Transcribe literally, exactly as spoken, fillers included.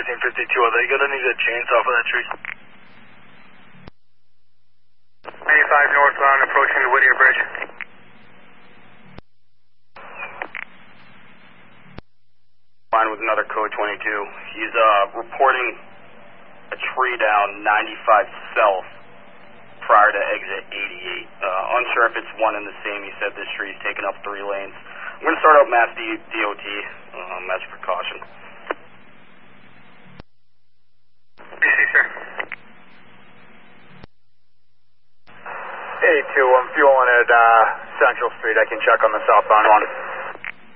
thirteen fifty-two, are they going to need a chainsaw for that tree? ninety-five northbound, approaching the Whittier Bridge. Line with another code twenty-two. He's uh, reporting a tree down ninety-five south prior to exit eighty-eight. Uh, unsure if it's one and the same. He said this tree's taking up three lanes. I'm going to start out Mass D O T um, as a precaution. B C, sir. eighty-two, I'm fueling at uh, Central Street. I can check on the southbound one.